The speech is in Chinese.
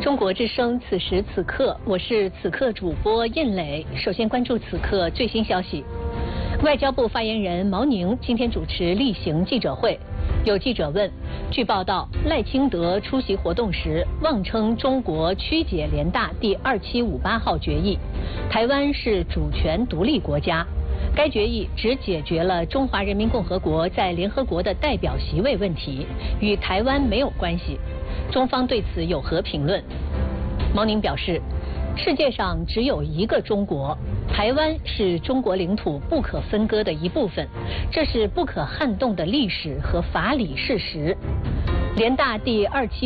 中国之声，此时此刻，我是此刻主播印磊。首先关注此刻最新消息。外交部发言人毛宁今天主持例行记者会，有记者问：据报道，赖清德出席活动时妄称中国曲解联大第2758号决议，台湾是主权独立国家。该决议只解决了中华人民共和国在联合国的代表席位问题，与台湾没有关系。中方对此有何评论？毛宁表示，世界上只有一个中国，台湾是中国领土不可分割的一部分，这是不可撼动的历史和法理事实。联大第27